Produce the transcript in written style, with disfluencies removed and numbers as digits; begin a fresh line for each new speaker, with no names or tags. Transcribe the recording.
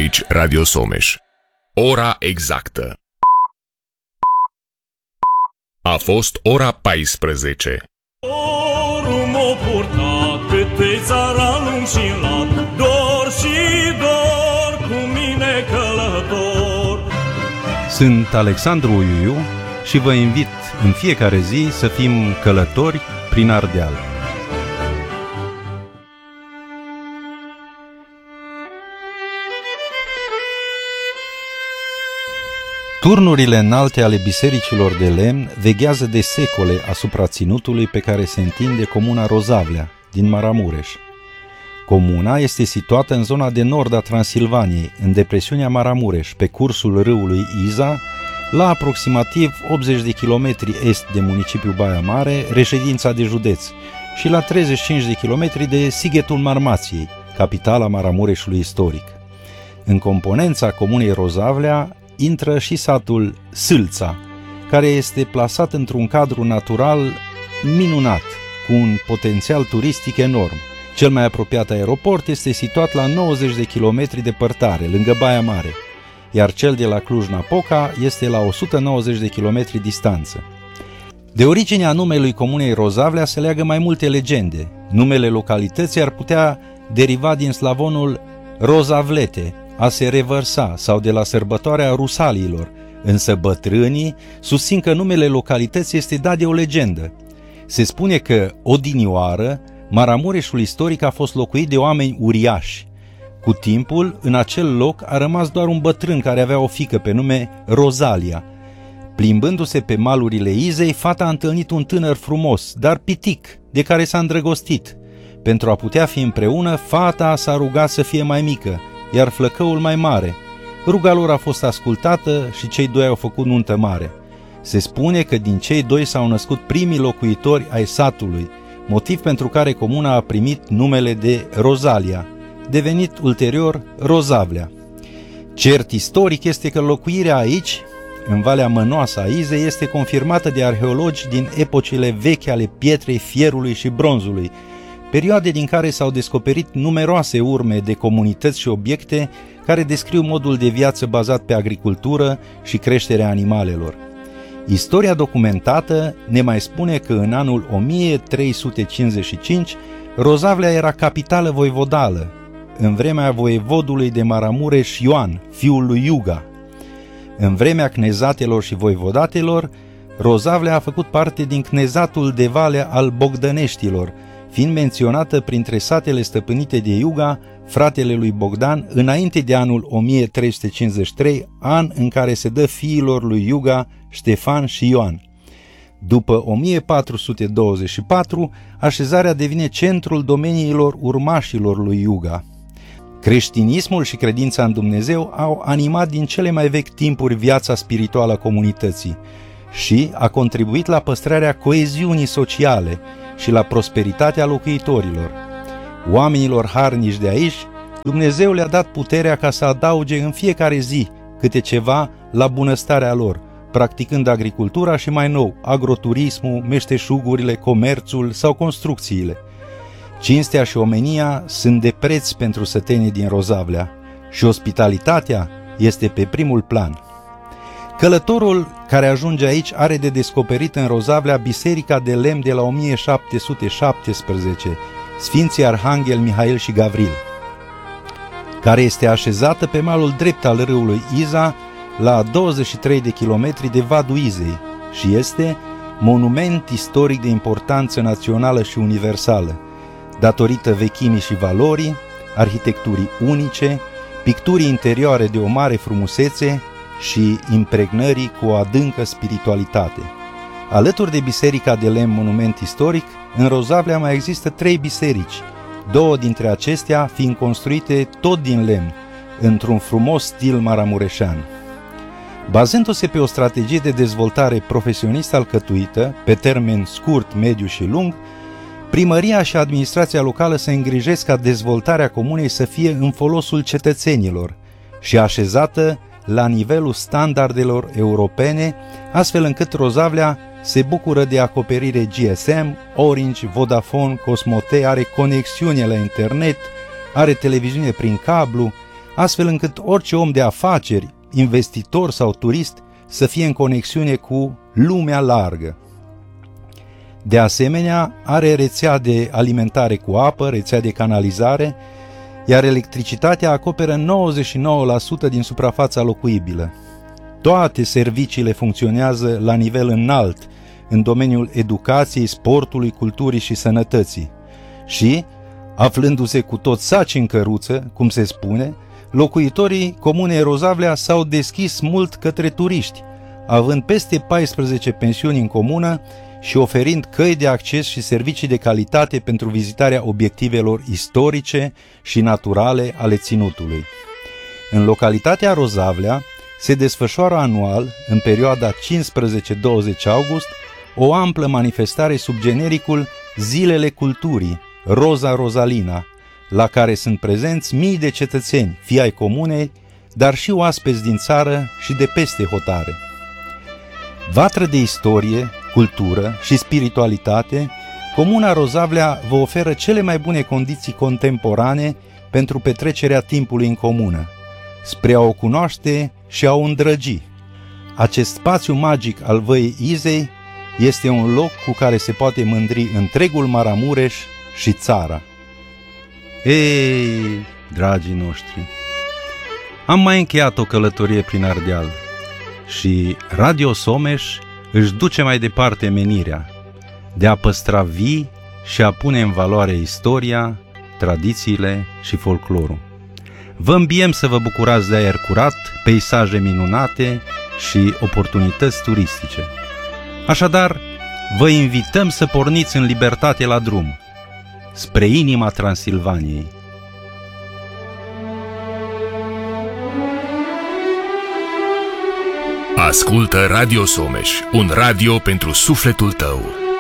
Aici Radio Someș. Ora exactă. A fost ora 14.
Dorul m-a purtat pe țara lung și lat, dor și dor cu mine călător.
Sunt Alexandru Uiuiu și vă invit în fiecare zi să fim călători prin Ardeal. Turnurile înalte ale bisericilor de lemn veghează de secole asupra ținutului pe care se întinde comuna Rozavlea, din Maramureș. Comuna este situată în zona de nord a Transilvaniei, în depresiunea Maramureș, pe cursul râului Iza, la aproximativ 80 de kilometri est de municipiul Baia Mare, reședința de județ, și la 35 de kilometri de Sighetul Marmației, capitala Maramureșului istoric. În componența comunei Rozavlea intră și satul Sâlța, care este plasat într-un cadru natural minunat, cu un potențial turistic enorm. Cel mai apropiat aeroport este situat la 90 de kilometri departare, lângă Baia Mare, iar cel de la Cluj-Napoca este la 190 de kilometri distanță. De originea numelui comunei Rozavlea se leagă mai multe legende. Numele localității ar putea deriva din slavonul rozavlete, a se revărsa, sau de la sărbătoarea Rusaliilor, însă bătrânii susțin că numele localității este dat de o legendă. Se spune că, odinioară, Maramureșul istoric a fost locuit de oameni uriași. Cu timpul, în acel loc a rămas doar un bătrân care avea o fiică pe nume Rozalia. Plimbându-se pe malurile Izei, fata a întâlnit un tânăr frumos, dar pitic, de care s-a îndrăgostit. Pentru a putea fi împreună, fata s-a rugat să fie mai mică, iar flăcăul mai mare. Ruga lor a fost ascultată și cei doi au făcut nuntă mare. Se spune că din cei doi s-au născut primii locuitori ai satului, motiv pentru care comuna a primit numele de Rozalia, devenit ulterior Rozavlea. Cert istoric este că locuirea aici, în Valea Mănoasă a Izei, este confirmată de arheologi din epocile vechi ale pietrei, fierului și bronzului, perioade din care s-au descoperit numeroase urme de comunități și obiecte care descriu modul de viață bazat pe agricultură și creșterea animalelor. Istoria documentată ne mai spune că în anul 1355 Rozavlea era capitală voivodală, în vremea voievodului de Maramureș Ioan, fiul lui Iuga. În vremea cnezatelor și voivodatelor, Rozavlea a făcut parte din cnezatul de vale al Bogdăneștilor, fiind menționată printre satele stăpânite de Iuga, fratele lui Bogdan, înainte de anul 1353, an în care se dă fiilor lui Iuga, Ștefan și Ioan. După 1424, așezarea devine centrul domeniilor urmașilor lui Iuga. Creștinismul și credința în Dumnezeu au animat din cele mai vechi timpuri viața spirituală a comunității și a contribuit la păstrarea coeziunii sociale și la prosperitatea locuitorilor. Oamenilor harnici de aici, Dumnezeu le-a dat puterea ca să adauge în fiecare zi câte ceva la bunăstarea lor, practicând agricultura și, mai nou, agroturismul, meșteșugurile, comerțul sau construcțiile. Cinstea și omenia sunt de preț pentru sătenii din Rozavlea și ospitalitatea este pe primul plan. Călătorul care ajunge aici are de descoperit în Rozavlea biserica de lemn de la 1717, Sfinții Arhanghel Mihail și Gavril, care este așezată pe malul drept al râului Iza, la 23 de kilometri de Vadul Izei, și este monument istoric de importanță națională și universală, datorită vechimii și valorii, arhitecturii unice, picturii interioare de o mare frumusețe și impregnării cu o adâncă spiritualitate. Alături de biserica de lemn monument istoric, în Rozavlea mai există 3 biserici, 2 dintre acestea fiind construite tot din lemn, într-un frumos stil maramureșean. Bazându-se pe o strategie de dezvoltare profesionistă alcătuită, pe termen scurt, mediu și lung, primăria și administrația locală se îngrijesc ca dezvoltarea comunei să fie în folosul cetățenilor și așezată la nivelul standardelor europene, astfel încât Rozavlea se bucură de acoperire GSM, Orange, Vodafone, Cosmote, are conexiune la internet, are televiziune prin cablu, astfel încât orice om de afaceri, investitor sau turist să fie în conexiune cu lumea largă. De asemenea, are rețea de alimentare cu apă, rețea de canalizare, iar electricitatea acoperă 99% din suprafața locuibilă. Toate serviciile funcționează la nivel înalt în domeniul educației, sportului, culturii și sănătății. Și, aflându-se cu tot saci în căruță, cum se spune, locuitorii comunei Rozavlea s-au deschis mult către turiști, având peste 14 pensiuni în comună și oferind căi de acces și servicii de calitate pentru vizitarea obiectivelor istorice și naturale ale ținutului. În localitatea Rozavlea se desfășoară anual, în perioada 15-20 august, o amplă manifestare sub genericul Zilele Culturii, Roza Rozalina, la care sunt prezenți mii de cetățeni, fie ai comunei, dar și oaspeți din țară și de peste hotare. Vatră de istorie, cultură și spiritualitate, comuna Rozavlea vă oferă cele mai bune condiții contemporane pentru petrecerea timpului în comună, spre a o cunoaște și a o îndrăgi. Acest spațiu magic al Văii Izei este un loc cu care se poate mândri întregul Maramureș și țara. Ei, dragii noștri, am mai încheiat o călătorie prin Ardeal și Radio Someș își duce mai departe menirea de a păstra vii și a pune în valoare istoria, tradițiile și folclorul. Vă îmbiem să vă bucurați de aer curat, peisaje minunate și oportunități turistice. Așadar, vă invităm să porniți în libertate la drum, spre inima Transilvaniei.
Ascultă Radio Someș, un radio pentru sufletul tău.